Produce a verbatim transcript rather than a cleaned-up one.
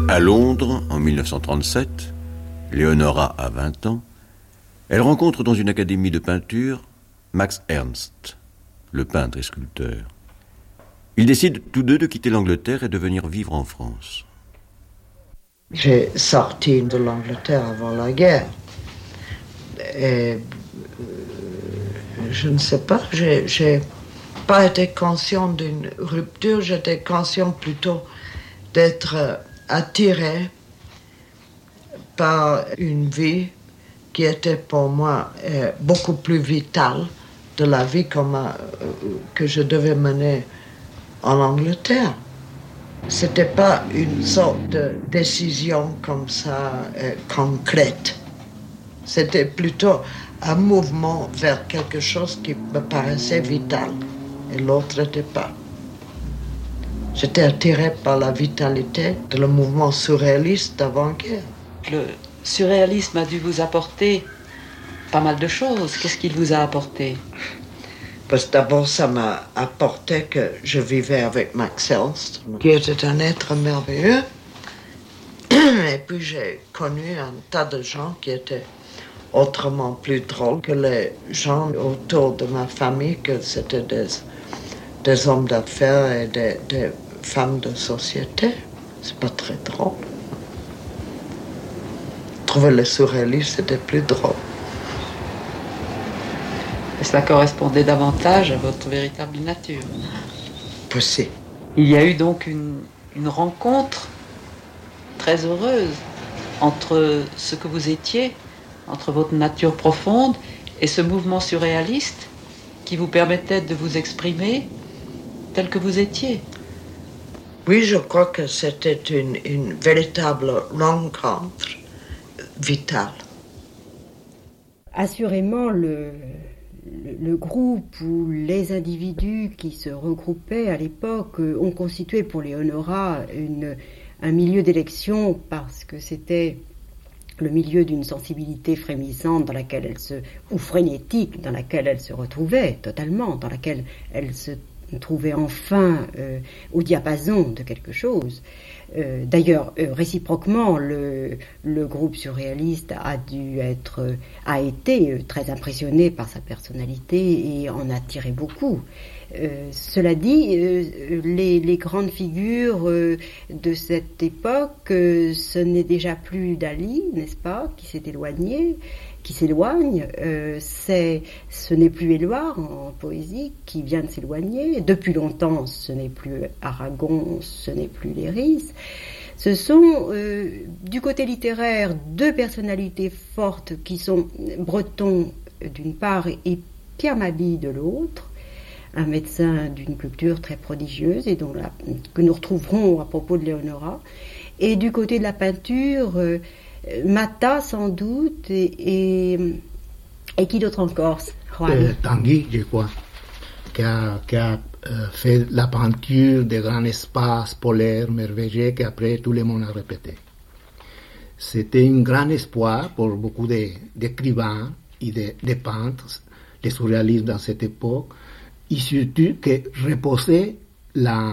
À Londres, en mille neuf cent trente-sept, Leonora a vingt ans, elle rencontre dans une académie de peinture Max Ernst, le peintre et sculpteur. Ils décident tous deux de quitter l'Angleterre et de venir vivre en France. J'ai sorti de l'Angleterre avant la guerre. Et je ne sais pas, j'ai, j'ai pas été conscient d'une rupture, j'étais conscient plutôt d'être attiré par une vie qui était pour moi euh, beaucoup plus vitale de la vie comme, euh, que je devais mener en Angleterre. C'était pas une sorte de décision comme ça euh, concrète. C'était plutôt un mouvement vers quelque chose qui me paraissait vital et l'autre n'était pas. J'étais attiré par la vitalité de le mouvement surréaliste d'avant-guerre. Le surréalisme a dû vous apporter pas mal de choses. Qu'est-ce qu'il vous a apporté? Parce que d'abord, ça m'a apporté que je vivais avec Max Ernst, qui était un être merveilleux. Et puis j'ai connu un tas de gens qui étaient autrement plus drôles que les gens autour de ma famille, que c'était des, des hommes d'affaires et des, des femmes de société. C'est pas très drôle. Trouver le surréalisme, c'était plus drôle. Et cela correspondait davantage à votre véritable nature. Possible. Il y a eu donc une, une rencontre très heureuse entre ce que vous étiez, entre votre nature profonde et ce mouvement surréaliste qui vous permettait de vous exprimer tel que vous étiez. Oui, je crois que c'était une, une véritable rencontre vitale. Assurément, le, le, le groupe ou les individus qui se regroupaient à l'époque ont constitué pour Leonora une, un milieu d'élection parce que c'était le milieu d'une sensibilité frémissante dans laquelle elle se, ou frénétique, dans laquelle elle se retrouvait totalement, dans laquelle elle se trouvait enfin euh, au diapason de quelque chose. Euh, d'ailleurs, euh, réciproquement, le, le groupe surréaliste a dû être, a été euh, très impressionné par sa personnalité et en a tiré beaucoup. Euh, cela dit, euh, les, les grandes figures euh, de cette époque, euh, ce n'est déjà plus Dali, n'est-ce pas, qui s'est éloigné, qui s'éloigne. Euh, c'est, ce n'est plus Éluard en, en poésie qui vient de s'éloigner. Depuis longtemps, ce n'est plus Aragon, ce n'est plus Léris. Ce sont, euh, du côté littéraire, deux personnalités fortes qui sont Breton d'une part et Pierre Mabille de l'autre, un médecin d'une culture très prodigieuse et dont la, que nous retrouverons à propos de Leonora. Et du côté de la peinture, euh, Matta sans doute et, et, et qui d'autre encore? euh, Tanguy, je crois, qui a, qui a euh, fait la peinture des grands espaces polaires merveilleux qu'après tout le monde a répété. C'était un grand espoir pour beaucoup de, d'écrivains et de, de peintres, les surréalistes dans cette époque, et surtout que reposait la,